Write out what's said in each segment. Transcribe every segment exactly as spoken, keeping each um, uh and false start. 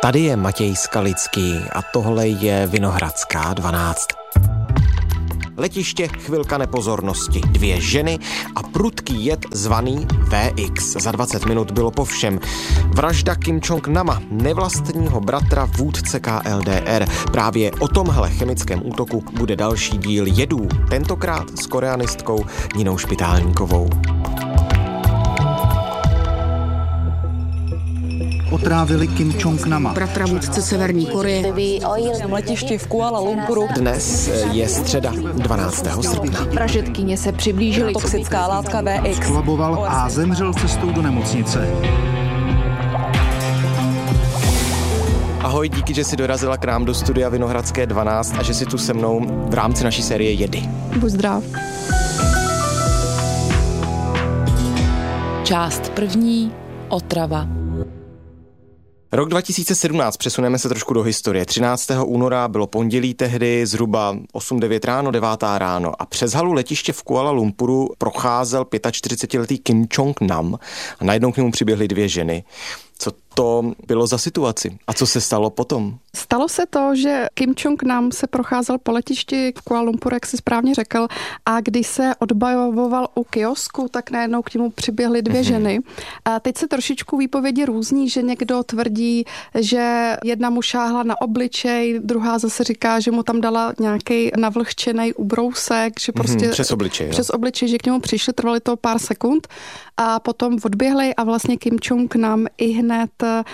Tady je Matěj Skalický a tohle je Vinohradská dvanáct. Letiště, chvilka nepozornosti, dvě ženy a prudký jed zvaný V X. Za dvacet minut bylo po všem. Vražda Kim Jong-nama, nevlastního bratra vůdce K L D R. Právě o tomhle chemickém útoku bude další díl Jedů, tentokrát s koreanistkou Ninou Špitálníkovou. Otrávili Kim Jong-nama, bratra vůdce Severní Koreje. Na letišti v Kuala Lumpuru. Dnes je středa dvanáctého srpna. Vražedkyně se přiblížily. Toxická látka V X. Skolaboval a zemřel cestou do nemocnice. Ahoj, díky, že jsi dorazila k nám do studia Vinohradské dvanáct a že jsi tu se mnou v rámci naší série Jedy. Buď zdrav. Část první. Otrava. Rok dva tisíce sedmnáct, přesuneme se trošku do historie. třináctého února bylo pondělí tehdy, zhruba osm devět ráno, devátá ráno a přes halu letiště v Kuala Lumpuru procházel čtyřicetiletý Kim Jong-nam a najednou k němu přiběhly dvě ženy. Co to bylo za situaci? A co se stalo potom? Stalo se to, že Kim Jong-nam se procházel po letišti v Kuala Lumpuru, jak si správně řekl, a když se odbajoval u kiosku, tak najednou k němu přiběhly dvě mm-hmm. ženy. A teď se trošičku výpovědi různí, že někdo tvrdí, že jedna mu šáhla na obličej, druhá zase říká, že mu tam dala nějaký navlhčený ubrousek, že prostě mm-hmm, přes obličej, přes obličej, že k němu přišli, trvali to pár sekund a potom odběhli a vlastně Kim Jong-nam i hned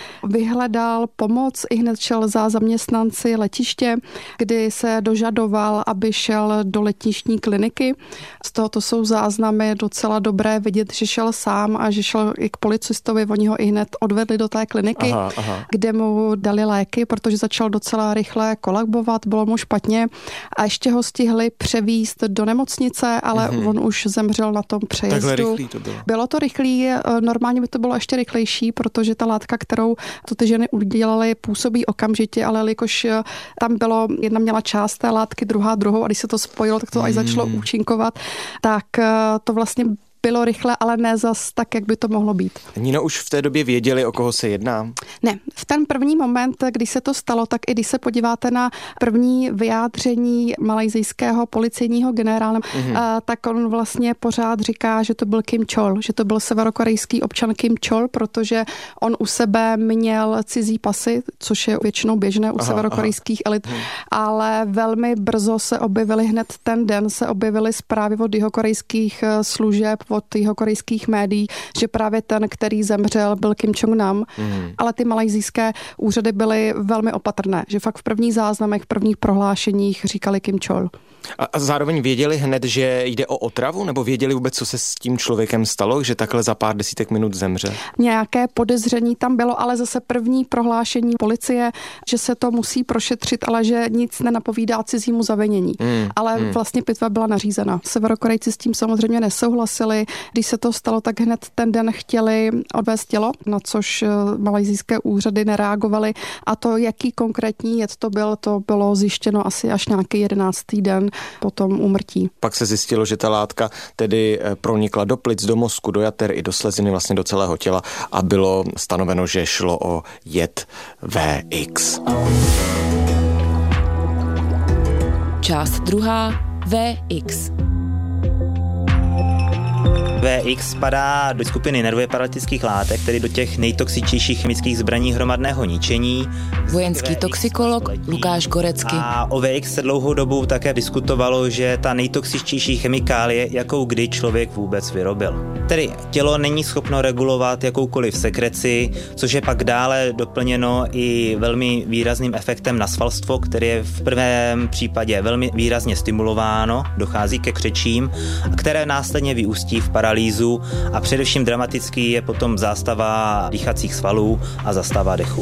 vyhledal pomoc, i hned šel za zaměstnanci letiště, kdy se dožadoval, aby šel do letištní kliniky. Z tohoto jsou záznamy docela dobré vidět, že šel sám a že šel i k policistovi, oni ho i hned odvedli do té kliniky, aha, aha. kde mu dali léky, protože začal docela rychle kolabovat, bylo mu špatně a ještě ho stihli převízt do nemocnice, ale mm-hmm. on už zemřel na tom přejezdu. Takhle rychlý to bylo. Bylo to rychlý, normálně by to bylo ještě rychlejší, protože ta látka, kterou to ty ženy udělaly, působí okamžitě, ale jelikož tam bylo, jedna měla část té látky, druhá druhou a když se to spojilo, tak to mm. až začalo účinkovat, tak to vlastně bylo rychle, ale ne zas tak, jak by to mohlo být. Nino, už v té době věděli, o koho se jedná? Ne, v ten první moment, kdy se to stalo, tak i když se podíváte na první vyjádření malajzijského policejního generála, mm-hmm. tak on vlastně pořád říká, že to byl Kim Chol, že to byl severokorejský občan Kim Chol, protože on u sebe měl cizí pasy, což je většinou běžné u aha, severokorejských aha. elit, hmm. ale velmi brzo se objevily, hned ten den se objevily zprávy od jihokorejských služeb, od jihokorejských médií, že právě ten, který zemřel, byl Kim Jong-nam, mm. ale ty malajzijské úřady byly velmi opatrné, že fakt v prvních záznamech, v prvních prohlášeních říkali Kim Chol. A zároveň věděli hned, že jde o otravu, nebo věděli vůbec, co se s tím člověkem stalo, že takhle za pár desítek minut zemře? Nějaké podezření tam bylo, ale zase první prohlášení policie, že se to musí prošetřit, ale že nic nenapovídá cizímu zavinění. Mm, ale mm. vlastně pitva byla nařízena. Severokorejci s tím samozřejmě nesouhlasili. Když se to stalo, tak hned ten den chtěli odvést tělo, na což malajzijské úřady nereagovaly. A to, jaký konkrétní jed to byl, to bylo zjištěno asi až nějaký jedenáctý den po tom úmrtí. Pak se zjistilo, že ta látka tedy pronikla do plic, do mozku, do jater i do sleziny, vlastně do celého těla a bylo stanoveno, že šlo o jed V X. Část druhá. V X. V X spadá do skupiny nervově paralytických látek, tedy do těch nejtoxičtějších chemických zbraní hromadného ničení. Vojenský toxikolog Lukáš Gorecky. A o V X se dlouhou dobu také diskutovalo, že ta nejtoxičtější chemikálie, jakou kdy člověk vůbec vyrobil. Tedy tělo není schopno regulovat jakoukoliv sekreci, což je pak dále doplněno i velmi výrazným efektem na svalstvo, který je v prvém případě velmi výrazně stimulováno, dochází ke křečím, které následně vyústí v paralýzu a především dramatický je potom zástava dýchacích svalů a zastava dechu.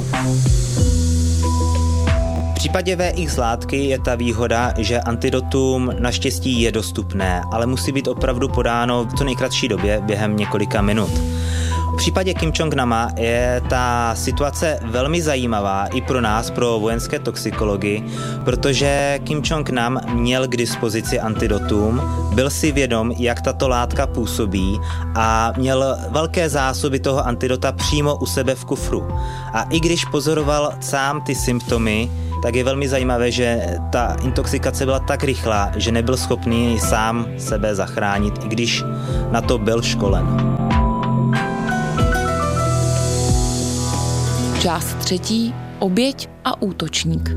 V případě V X látky je ta výhoda, že antidotum naštěstí je dostupné, ale musí být opravdu podáno v co nejkratší době během několika minut. V případě Kim Jong-nama je ta situace velmi zajímavá i pro nás, pro vojenské toxikology, protože Kim Jong-nam měl k dispozici antidotum, byl si vědom, jak tato látka působí a měl velké zásoby toho antidota přímo u sebe v kufru. A i když pozoroval sám ty symptomy, tak je velmi zajímavé, že ta intoxikace byla tak rychlá, že nebyl schopný sám sebe zachránit, i když na to byl školen. Část třetí. Oběť a útočník.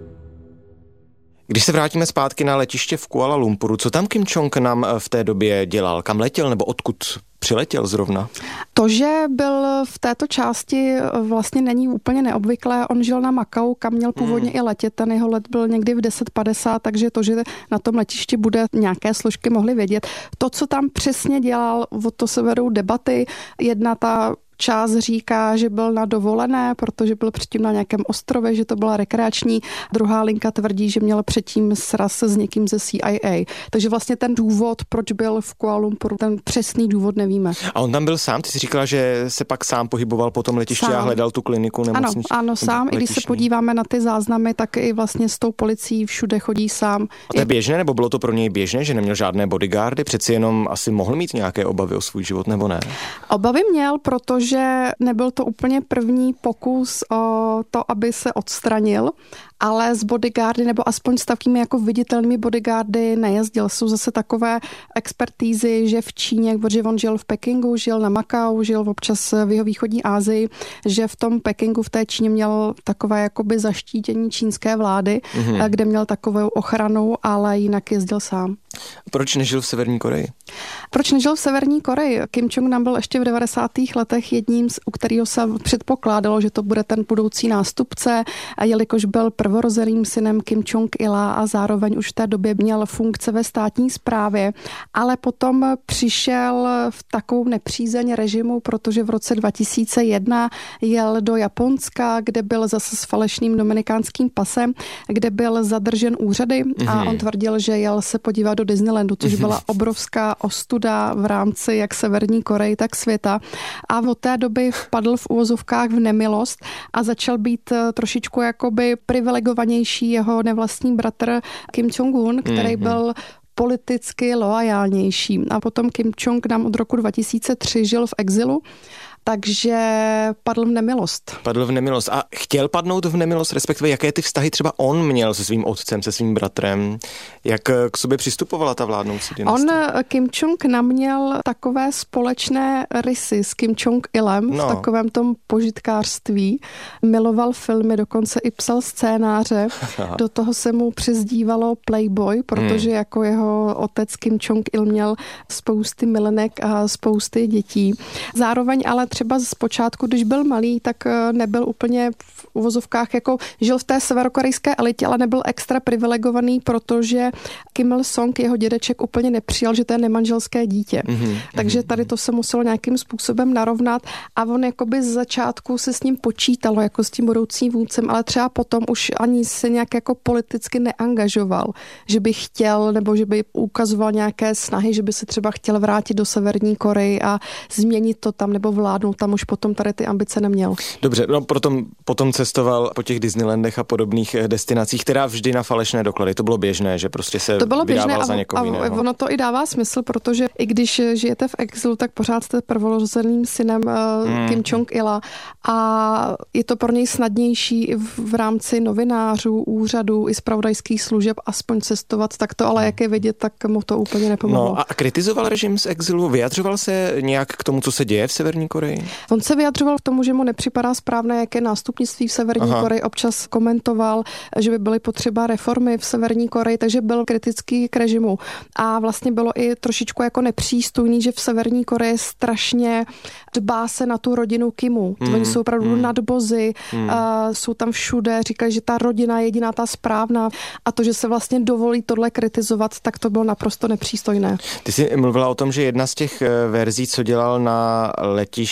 Když se vrátíme zpátky na letiště v Kuala Lumpuru, co tam Kim Jong-nam v té době dělal? Kam letěl nebo odkud přiletěl zrovna? To, že byl v této části, vlastně není úplně neobvyklé. On žil na Makau, kam měl původně hmm. i letět. Ten jeho let byl někdy v deset padesát, takže to, že na tom letišti bude, nějaké složky mohly vědět. To, co tam přesně dělal, o to se vedou debaty. Jedna ta část říká, že byl na dovolené, protože byl předtím na nějakém ostrově, že to byla rekreační. Druhá linka tvrdí, že měl předtím sraz s někým ze C I A. Takže vlastně ten důvod, proč byl v Kuala Lumpuru, ten přesný důvod nevíme. A on tam byl sám? Ty jsi říkala, že se pak sám pohyboval po tom letišti sám. A hledal tu kliniku nemocniční. Ano, ano, sám. Letišní. I když se podíváme na ty záznamy, tak i vlastně s tou policií všude chodí sám. A to je běžné, nebo bylo to pro něj běžné, že neměl žádné bodyguardy? Přeci jenom asi mohl mít nějaké obavy o svůj život, nebo ne? Obavy měl, protože že nebyl to úplně první pokus o to, aby se odstranil, ale s bodyguardy nebo aspoň s takovými jako viditelnými bodyguardy nejezdil. Jsou zase takové expertízy, že v Číně, protože on žil v Pekingu, žil na Makau, žil občas v jihovýchodní Asii, že v tom Pekingu, v té Číně měl takové jakoby zaštítění čínské vlády, mm-hmm. kde měl takovou ochranu, ale jinak jezdil sám. Proč nežil v Severní Koreji? Proč nežil v Severní Koreji? Kim Jong-nam byl ještě v devadesátých letech jedním, u kterého se předpokládalo, že to bude ten budoucí nástupce, a jelikož byl prvorozeným synem Kim Jong-ila a zároveň už v té době měl funkce ve státní správě, ale potom přišel v takovou nepřízeň režimu, protože v roce dva tisíce jedna jel do Japonska, kde byl zase s falešným dominikánským pasem, kde byl zadržen úřady a on tvrdil, že jel se podívat do Disneylandu, což byla obrovská ostuda v rámci jak Severní Koreji, tak světa. A od té doby vpadl v uvozovkách v nemilost a začal být trošičku jakoby privilegovanější jeho nevlastní bratr Kim Jong-un, který mm-hmm. byl politicky loajálnější. A potom Kim Jong nám od roku dva tisíce tři žil v exilu, takže padl v nemilost. Padl v nemilost. A chtěl padnout v nemilost, respektive jaké ty vztahy třeba on měl se svým otcem, se svým bratrem? Jak k sobě přistupovala ta vládnoucí dynastie? On, Kim Jong-nam, měl takové společné rysy s Kim Jong-ilem no. v takovém tom požitkářství. Miloval filmy, dokonce i psal scénáře. Do toho se mu přezdívalo Playboy, protože hmm. jako jeho otec Kim Jong-il měl spousty milenek a spousty dětí. Zároveň ale třeba zpočátku, když byl malý, tak nebyl úplně v uvozovkách, jako žil v té severokorejské elitě, ale nebyl extra privilegovaný, protože Kim Il-sung, jeho dědeček, úplně nepřijal, že to je nemanželské dítě. Mm-hmm. Takže tady to se muselo nějakým způsobem narovnat a on jakoby z začátku se s ním počítalo, jako s tím budoucím vůdcem, ale třeba potom už ani se nějak jako politicky neangažoval, že by chtěl, nebo že by ukazoval nějaké snahy, že by se třeba chtěl vrátit do Severní Koreji a změnit to tam, nebo vládnout tam, už potom tady ty ambice neměl. Dobře, no potom, potom cestoval po těch Disneylandech a podobných destinacích, která vždy na falešné doklady. To bylo běžné, že prostě se to bylo vydával běžné za někoho jiného. Ono to i dává smysl, protože i když žijete v exilu, tak pořád jste prvorozeným synem hmm. Kim Jong-ila a je to pro něj snadnější i v rámci novinářů, úřadů i zpravodajských služeb aspoň cestovat, tak to ale jak je vidět, tak mu to úplně nepomohlo. No a kritizoval režim z exilu? Vyjadřoval se nějak k tomu, co se děje v Severní Koreji? On se vyjadřoval k tomu, že mu nepřipadá správné, jaké nástupnictví v Severní Aha. Koreji. Občas komentoval, že by byly potřeba reformy v Severní Koreji, takže byl kritický k režimu. A vlastně bylo i trošičku jako nepřístojný, že v Severní Koreji strašně dbá se na tu rodinu Kimů. Mm. Oni jsou opravdu mm. nadbozy, mm. a jsou tam všude, říkají, že ta rodina je jediná ta správná a to, že se vlastně dovolí tohle kritizovat, tak to bylo naprosto nepřístojné. Ty jsi mluvila o tom, že jedna z těch verzí, co dělal na letišti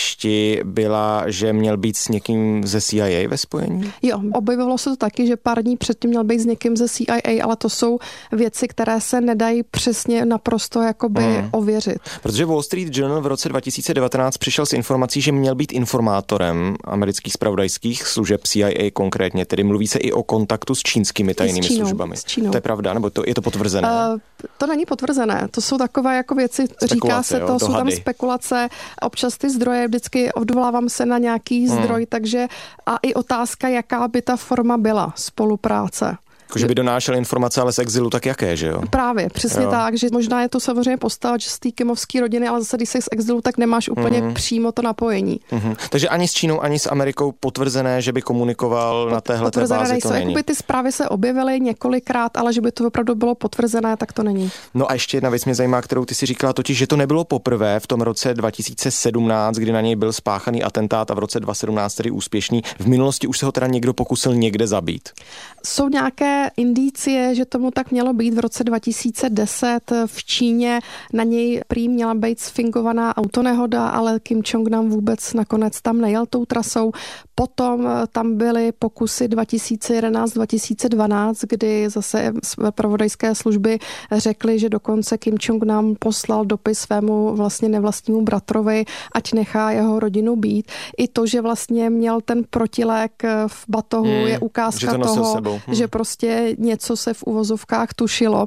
letišti byla, že měl být s někým ze C I A ve spojení? Jo, objevilo se to taky, že pár dní předtím měl být s někým ze C I A, ale to jsou věci, které se nedají přesně naprosto jakoby hmm. ověřit. Protože Wall Street Journal v roce dva tisíce devatenáct přišel s informací, že měl být informátorem amerických zpravodajských služeb C I A konkrétně, tedy mluví se i o kontaktu s čínskými tajnými s Čínou, službami. S Čínou. To je pravda, nebo to, je to potvrzené? Uh, to není potvrzené, to jsou takové jako věci, spekulace, říká se to, jo, jsou tam spekulace, občas ty zdroje, vždycky odvolávám se na nějaký hmm. zdroj, takže a i otázka, jaká by ta forma byla spolupráce. Že by donášel informace, ale z exilu, tak jaké, že jo? Právě, přesně jo. tak, že možná je to samozřejmě postava z té kimovské rodiny, ale zase, když jsi z exilu, tak nemáš úplně mm-hmm. přímo to napojení. Mm-hmm. Takže ani s Čínou, ani s Amerikou potvrzené, že by komunikoval Pot, na téhle bázi, nejsou. to není. Jakoby ty zprávy se objevily několikrát, ale že by to opravdu bylo potvrzené, tak to není. No a ještě jedna věc mě zajímá, kterou ty si říkala, totiž, že to nebylo poprvé v tom roce dva tisíce sedmnáct, kdy na něj byl spáchaný atentát a v roce dva tisíce sedmnáct tedy úspěšný. V minulosti už se ho teda někdo pokusil někde zabít. Jsou nějaké indicie, že tomu tak mělo být v roce dva tisíce deset v Číně. Na něj prý měla být sfingovaná autonehoda, ale Kim Jong-nam vůbec nakonec tam nejel tou trasou. Potom tam byly pokusy dva tisíce jedenáct dva tisíce dvanáct, kdy zase zpravodajské služby řekly, že dokonce Kim Jong-nam poslal dopis svému vlastně nevlastnímu bratrovi, ať nechá jeho rodinu být. I to, že vlastně měl ten protilék v batohu, hmm, je ukázka to toho, hmm. že prostě něco se v uvozovkách tušilo.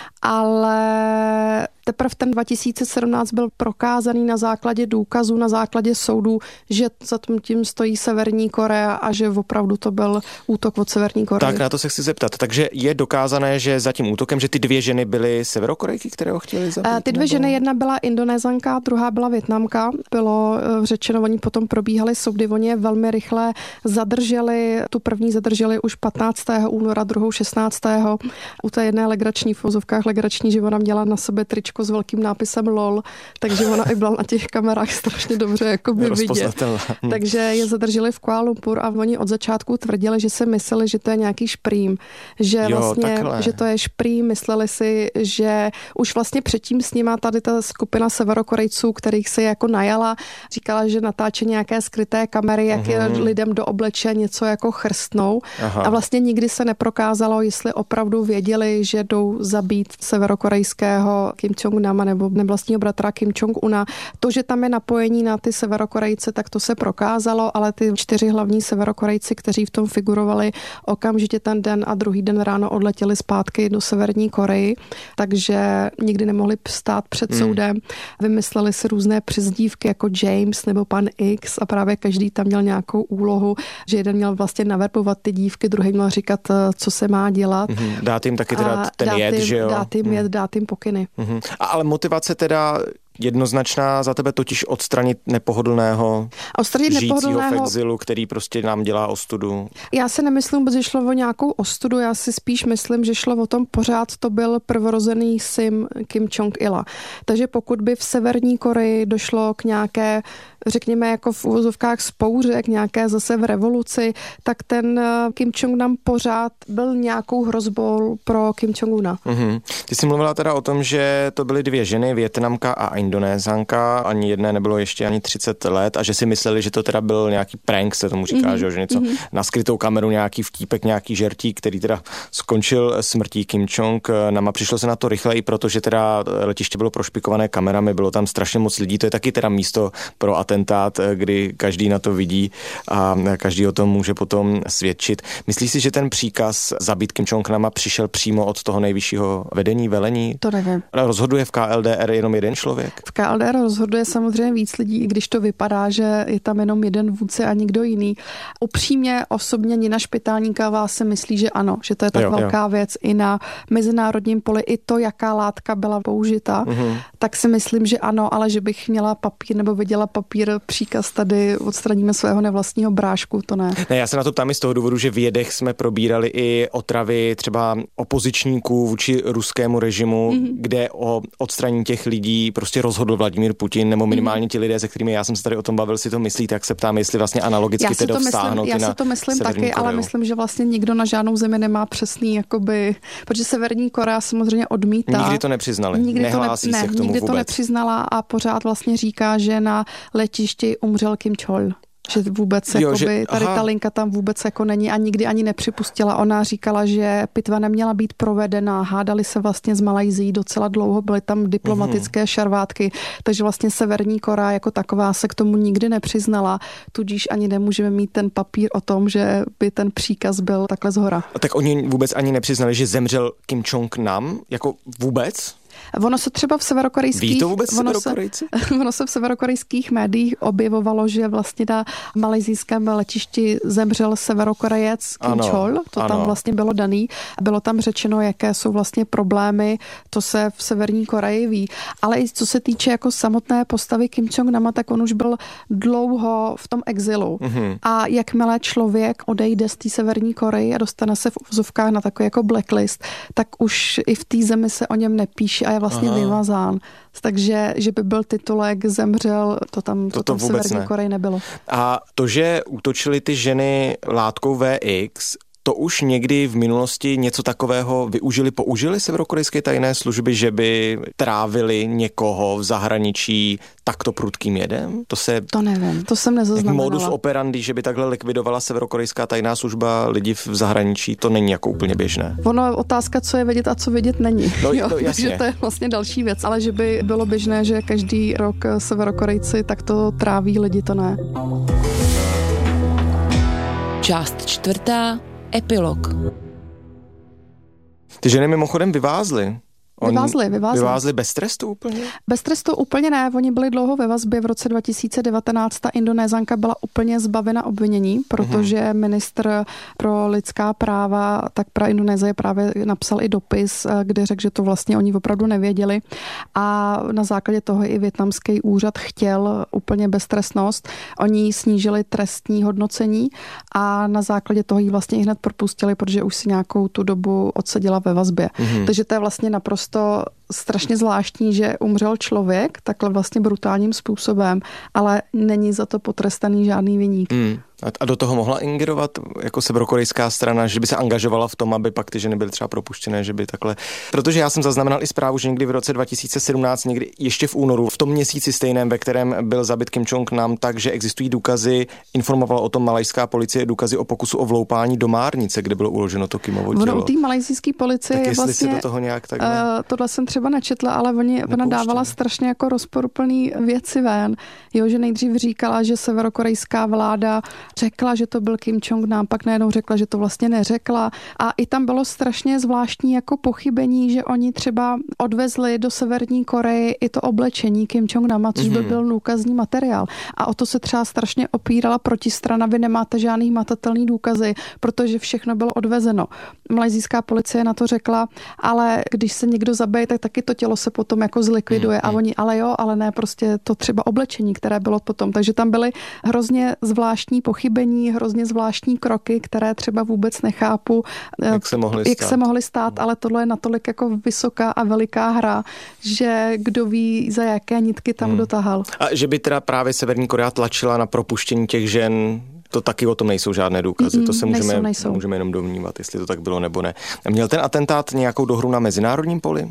Ale teprve ten dva tisíce sedmnáct byl prokázaný na základě důkazů, na základě soudů, že za tím stojí Severní Korea a že opravdu to byl útok od Severní Koreje. Tak na to se chci zeptat. Takže je dokázané, že za tím útokem, že ty dvě ženy byly Severokorejky, které ho chtěli zabít? Ty dvě nebo... ženy, jedna byla Indonézanka, druhá byla Vietnamka. Bylo řečeno, oni potom probíhali soudy, oni je velmi rychle zadrželi. Tu první zadrželi už patnáctého února, druhou šestnáctého U té jedné legrační v vozovkách legrační, že ona měla na sebe tričko s velkým nápisem LOL, takže ona i byla na těch kamerách strašně dobře jakoby vidět. Takže je zadrželi v Kuala Lumpur a oni od začátku tvrdili, že si mysleli, že to je nějaký šprým, že jo, vlastně, takhle. že to je šprým, mysleli si, že už vlastně předtím s nima tady ta skupina Severokorejců, kterých se jako najala, říkala, že natáče nějaké skryté kamery, jak je uh-huh. lidem do obliče něco jako chrstnou. Aha. A vlastně nikdy se neprokázalo, jestli opravdu věděli, že jdou zabít severokorejského Kim Jong-nama nebo nevlastního bratra Kim Jong-una. To, že tam je napojení na ty Severokorejce, tak to se prokázalo, ale ty čtyři hlavní Severokorejci, kteří v tom figurovali, okamžitě ten den a druhý den ráno odletěli zpátky do Severní Koreji, takže nikdy nemohli stát před hmm. soudem. Vymysleli si různé přezdívky jako James nebo pan X a právě každý tam měl nějakou úlohu, že jeden měl vlastně naverbovat ty dívky, druhý měl říkat, co se má dělat. Hmm. Dát jim taky teda ten jed, že jo? Dát jim jed, dát jim pokyny. Hmm. A ale motivace teda jednoznačná za tebe totiž odstranit nepohodlného odstranit žijícího nepohodlného... v exilu, který prostě nám dělá ostudu. Já si nemyslím, že šlo o nějakou ostudu, já si spíš myslím, že šlo o tom pořád to byl prvorozený syn Kim Jong-ila. Takže pokud by v Severní Koreji došlo k nějaké, řekněme jako v uvozovkách spouře, k nějaké zase v revoluci, tak ten Kim Jong-nam pořád byl nějakou hrozbou pro Kim Jong-una. Mm-hmm. Ty jsi mluvila teda o tom, že to byly dvě ženy, Vietnamka a Indonézanka, ani jedné nebylo ještě ani třicet let a že si mysleli, že to teda byl nějaký prank, se tomu říká, mm-hmm. že něco mm-hmm. na skrytou kameru, nějaký vtípek, nějaký žertík, který teda skončil smrtí Kim Jong. Nama přišlo se na to rychle i proto, že teda letiště bylo prošpikované kamerami, bylo tam strašně moc lidí, to je taky teda místo pro atentát, kdy každý na to vidí a každý o tom může potom svědčit. Myslíš si, že ten příkaz zabít Kim Jong Nama přišel přímo od toho nejvyššího vedení, velení? To nevím. Rozhoduje v K L D R jenom jeden člověk? V K L D R rozhoduje samozřejmě víc lidí, i když to vypadá, že je tam jenom jeden vůdce a nikdo jiný. Upřímně osobně Nina Špitálníková si myslí, že ano, že to je tak jo, velká jo. věc i na mezinárodním poli, i to, jaká látka byla použita, mm-hmm. tak si myslím, že ano, ale že bych měla papír nebo viděla papír, příkaz tady odstraníme svého nevlastního brášku, to ne. Ne, já se na to ptám i z toho důvodu, že v Jedech jsme probírali i otravy třeba opozičníků vůči ruskému režimu, mm-hmm. kde o odstranění těch lidí prostě rozhodl Vladimír Putin, nebo minimálně ti lidé, se kterými já jsem se tady o tom bavil, si to myslí, tak se ptám, jestli vlastně analogicky tedy vztáhnout Já si to myslím taky, Koreu. Ale myslím, že vlastně nikdo na žádnou zemi nemá přesný, jakoby, protože Severní Korea samozřejmě odmítá. Nikdy to nepřiznali, nikdy nehlásí to ne, se ne, k tomu nikdy vůbec. to nepřiznala a pořád vlastně říká, že na let, letišti umřel Kim Chol. Že vůbec, jo, jakoby, že, tady ta linka tam vůbec jako není a nikdy ani nepřipustila. Ona říkala, že pitva neměla být provedena, hádali se vlastně z Malajzií docela dlouho, byly tam diplomatické šarvátky, takže vlastně Severní Korea jako taková se k tomu nikdy nepřiznala, tudíž ani nemůžeme mít ten papír o tom, že by ten příkaz byl takhle zhora. A tak oni vůbec ani nepřiznali, že zemřel Kim Jong-nam? Jako vůbec? Ono se třeba v severokorejských... Ví to vůbec ono severokorejci? Se, ono se v severokorejských médiích objevovalo, že vlastně na malajzijském letišti zemřel severokorejec Kim Chol. To ano. Tam vlastně bylo daný. Bylo tam řečeno, jaké jsou vlastně problémy. To se v Severní Koreji ví. Ale i co se týče jako samotné postavy Kim Jong-nama, tak on už byl dlouho v tom exilu. Mm-hmm. A jakmile člověk odejde z té Severní Koreji a dostane se v uvozovkách na takový jako blacklist, tak už i v té zemi se o něm nepíše a je vlastně Aha. vymazán. Takže, že by byl titulek, zemřel, to tam, to, to tam v Severní ne. Koreji nebylo. A to, že útočily ty ženy látkou V X, to už někdy v minulosti něco takového využili, použili severokorejské tajné služby, že by trávili někoho v zahraničí takto prudkým jedem? To se... To nevím, to jsem nezaznamenala. Modus operandi, že by takhle likvidovala severokorejská tajná služba lidi v zahraničí, to není jako úplně běžné. Ono je otázka, co je vědět a co vědět není. No, jo, to, jasně. Takže to je vlastně další věc, ale že by bylo běžné, že každý rok severokorejci takto tráví lidi, to ne. Část čtvrtá. Epilog. Ty ženy mimochodem vyvázly. Vyvázli, vyvázli. Vyvázli bez trestu úplně? Bez trestu úplně ne, oni byli dlouho ve vazbě. V roce dva tisíce devatenáct ta Indonézanka byla úplně zbavena obvinění, protože uhum. ministr pro lidská práva, tak pra Indonésie právě napsal i dopis, kde řekl, že to vlastně oni opravdu nevěděli a na základě toho i vietnamský úřad chtěl úplně beztrestnost. Oni snížili trestní hodnocení a na základě toho ji vlastně hned propustili, protože už si nějakou tu dobu odseděla ve vazbě. Uhum. Takže to je vlastně naprosto to strašně zvláštní, že umřel člověk takhle vlastně brutálním způsobem, ale není za to potrestaný žádný viník. Mm. A do toho mohla ingerovat jako severokorejská strana, že by se angažovala v tom, aby pak ty ženy byly třeba propuštěné, že by takhle... Protože já jsem zaznamenal i zprávu, že někdy v roce dva tisíce sedmnáct, někdy ještě v únoru, v tom měsíci stejném, ve kterém byl zabit Kim Jong-nam, takže existují důkazy, informovala o tom malajská policie, důkazy o pokusu o vloupání do Márnice, kde bylo uloženo to Kimovo tělo. Ono u té malajsijské policie tak je vlastně... do toho nějak tak... Uh, tohle jsem třeba nečetla, ale oni, ona dávala strašně jako rozporuplný věci ven. Jo, že nejdřív říkala, že severokorejská vláda řekla, že to byl Kim Jong-nam, pak najednou řekla, že to vlastně neřekla. A i tam bylo strašně zvláštní jako pochybení, že oni třeba odvezli do Severní Koreji i to oblečení Kim Jong-nama, což mm-hmm. by byl důkazní materiál. A o to se třeba strašně opírala protistrana, vy nemáte žádný matatelný důkazy, protože všechno bylo odvezeno. Malajsijská policie na to řekla, ale když se někdo zabije, tak taky to tělo se potom jako zlikviduje. Mm-hmm. A oni, ale jo, ale ne prostě to třeba oblečení, které bylo potom. Takže tam byly hrozně zvláštní pochybení, hrozně zvláštní kroky, které třeba vůbec nechápu, jak se mohly jak stát, se mohly stát ale tohle je natolik jako vysoká a veliká hra, že kdo ví, za jaké nitky tam hmm. dotahal. A že by teda právě Severní Korea tlačila na propuštění těch žen, to taky o tom nejsou žádné důkazy. Mm, to se můžeme, nejsou, nejsou. můžeme jenom domnívat, jestli to tak bylo nebo ne. Měl ten atentát nějakou dohru na mezinárodním poli?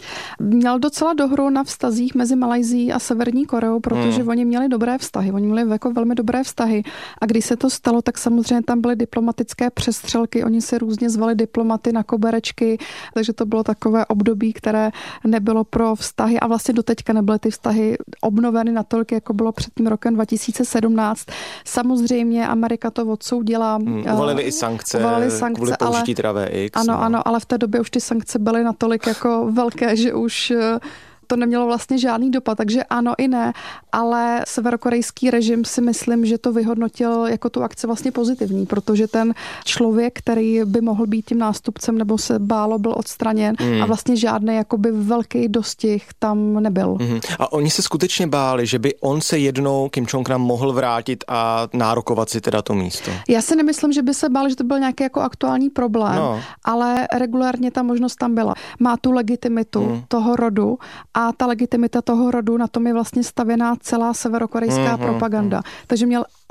Měl docela dohru na vztazích mezi Malajzií a Severní Koreou, protože hmm. oni měli dobré vztahy. Oni měli jako velmi dobré vztahy. A když se to stalo, tak samozřejmě tam byly diplomatické přestřelky. Oni si různě zvali diplomaty na koberečky, takže to bylo takové období, které nebylo pro vztahy a vlastně doteďka nebyly ty vztahy obnoveny natolik, jako bylo před tím rokem dva tisíce sedmnáct. Samozřejmě Amerika to odsoudila. Hmm. Uvalili i sankce, uvalili sankce kvůli použití teda V X. Ano, no. ano, ale v té době už ty sankce byly natolik jako velké, že už to nemělo vlastně žádný dopad, takže ano i ne, ale severokorejský režim si myslím, že to vyhodnotil jako tu akci vlastně pozitivní, protože ten člověk, který by mohl být tím nástupcem nebo se bálo, byl odstraněn mm. a vlastně žádný jakoby velký dostih tam nebyl. Mm. A oni se skutečně báli, že by on se jednou Kim Jong-nam mohl vrátit a nárokovat si teda to místo? Já si nemyslím, že by se báli, že to byl nějaký jako aktuální problém, no. ale regulárně ta možnost tam byla. Má tu legitimitu mm. toho rodu a ta legitimita toho rodu, na tom je vlastně stavěná celá severokorejská mm, propaganda. Mm. Takže měl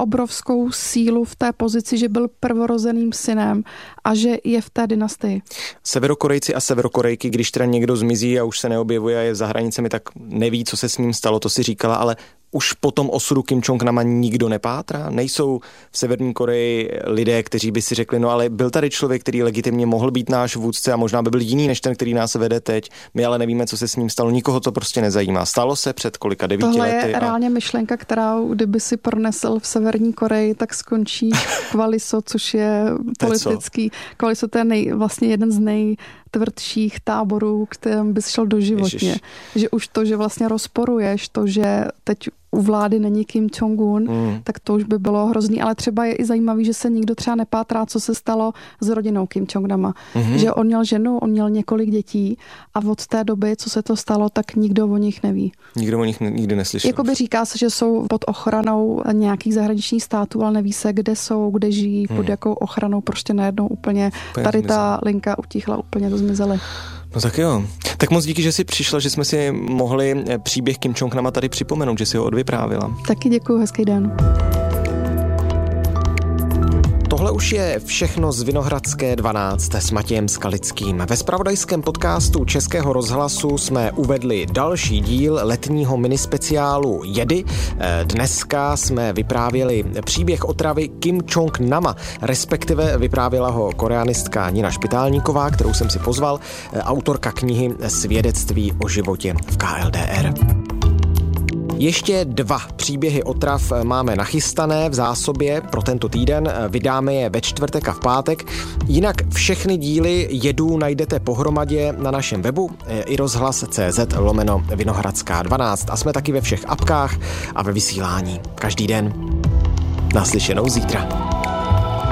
obrovskou sílu v té pozici, že byl prvorozeným synem a že je v té dynastii. Severokorejci a Severokorejky, když teda někdo zmizí a už se neobjevuje a je za hranicemi, tak neví, co se s ním stalo, to si říkala, ale už po tom osudu Kim Jong-nama nikdo nepátrá? Nejsou v Severní Koreji lidé, kteří by si řekli, no ale byl tady člověk, který legitimně mohl být náš vůdce a možná by byl jiný než ten, který nás vede teď. My ale nevíme, co se s ním stalo. Nikoho to prostě nezajímá. Stalo se před kolika devíti Tohle lety. Tohle je a... reálně myšlenka, která kdyby si pronesl v Severní Koreji, tak skončí Kvaliso, což je politický. Kvaliso to je nej, vlastně jeden z nej tvrdších táborů, kterým bys šel doživotně. Ježiš. Že už to, že vlastně rozporuješ to, že teď u vlády není Kim Jong-un, mm. tak to už by bylo hrozný, ale třeba je i zajímavý, že se nikdo třeba nepátrá, co se stalo s rodinou Kim Jong-nama. Mm-hmm. Že on měl ženu, on měl několik dětí a od té doby, co se to stalo, tak nikdo o nich neví. Nikdo o nich nikdy neslyšel. Jakoby říká se, že jsou pod ochranou nějakých zahraničních států, ale neví se, kde jsou, kde žijí, mm. pod jakou ochranou, prostě najednou úplně, úplně tady zmizela. Ta linka utichla, úplně to zmizely. No tak jo. Tak moc díky, že jsi přišla, že jsme si mohli příběh Kim Jong-nama tady připomenout, že si ho odvyprávila. Taky děkuju, hezký den. Tohle už je všechno z Vinohradské dvanáct s Matějem Skalickým. Ve zpravodajském podcastu Českého rozhlasu jsme uvedli další díl letního minispeciálu Jedy. Dneska jsme vyprávěli příběh otravy Kim Jong-nama, respektive vyprávěla ho koreanistka Nina Špitálníková, kterou jsem si pozval, autorka knihy Svědectví o životě v K L D R. Ještě dva příběhy otrav máme nachystané v zásobě pro tento týden. Vydáme je ve čtvrtek a v pátek. Jinak všechny díly Jedů najdete pohromadě na našem webu i rozhlas tečka cé zet lomeno Vinohradská dvanáct. A jsme taky ve všech apkách a ve vysílání každý den. Naslyšenou zítra.